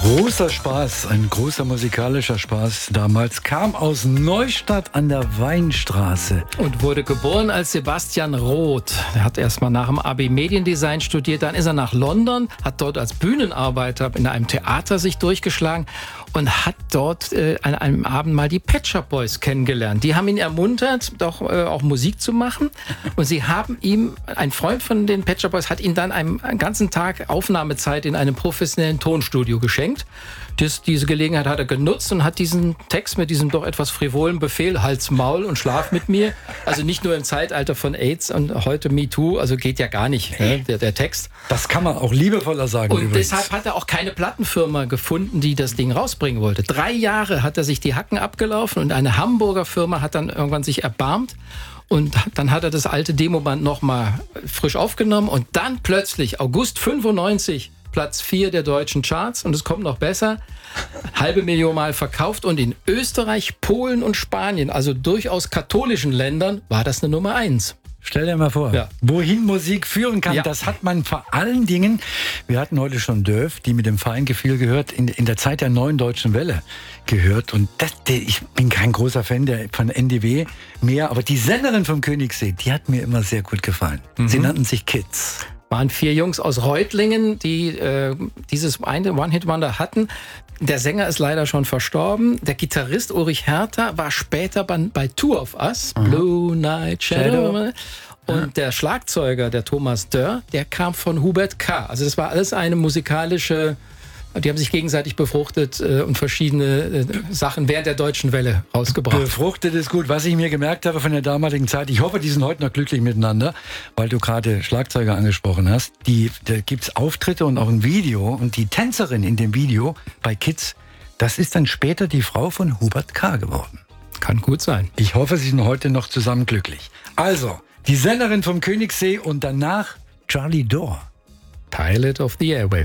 Großer Spaß, ein großer musikalischer Spaß damals, kam aus Neustadt an der Weinstraße. Und wurde geboren als Sebastian Roth. Er hat erstmal nach dem AB Mediendesign studiert, dann ist er nach London, hat dort als Bühnenarbeiter in einem Theater sich durchgeschlagen und hat dort an einem Abend mal die Pet Shop Boys kennengelernt. Die haben ihn ermuntert, doch auch Musik zu machen. Und sie haben ihm, ein Freund von den Pet Shop Boys hat ihm dann einen ganzen Tag Aufnahmezeit in einem professionellen Tonstudio geschenkt. Diese Gelegenheit hat er genutzt und hat diesen Text mit diesem doch etwas frivolen Befehl, Halt's Maul und schlaf mit mir. Also nicht nur im Zeitalter von AIDS und heute MeToo, also geht ja gar nicht, ne, der Text. Das kann man auch liebevoller sagen. Und übrigens. deshalb hat er auch keine Plattenfirma gefunden, die das Ding rausbringen wollte. 3 Jahre hat er sich die Hacken abgelaufen und eine Hamburger Firma hat dann irgendwann sich erbarmt. Und dann hat er das alte Demoband nochmal frisch aufgenommen und dann plötzlich, August 95, Platz 4 der deutschen Charts und es kommt noch besser, 500.000 Mal verkauft und in Österreich, Polen und Spanien, also durchaus katholischen Ländern, war das eine Nummer 1. Stell dir mal vor, wohin Musik führen kann, das hat man vor allen Dingen, wir hatten heute schon Dörf, die mit dem Feingefühl gehört, in der Zeit der Neuen Deutschen Welle gehört. Und ich bin kein großer Fan von NDW mehr, aber die Sängerin vom Königssee, die hat mir immer sehr gut gefallen. Sie nannten sich Kids. Waren 4 Jungs aus Reutlingen, die dieses One-Hit-Wonder hatten. Der Sänger ist leider schon verstorben. Der Gitarrist Ulrich Hertha war später bei Two of Us, Blue Night Shadow. Und der Schlagzeuger, der Thomas Dörr, der kam von Hubert K. Also das war alles eine musikalische... Die haben sich gegenseitig befruchtet und verschiedene Sachen während der Deutschen Welle rausgebracht. Befruchtet ist gut. Was ich mir gemerkt habe von der damaligen Zeit, ich hoffe, die sind heute noch glücklich miteinander, weil du gerade Schlagzeuger angesprochen hast. Da gibt es Auftritte und auch ein Video. Und die Tänzerin in dem Video bei Kids, das ist dann später die Frau von Hubert K. geworden. Kann gut sein. Ich hoffe, sie sind heute noch zusammen glücklich. Also, die Sängerin vom Königssee und danach Charlie Dore. Pilot of the Airwaves.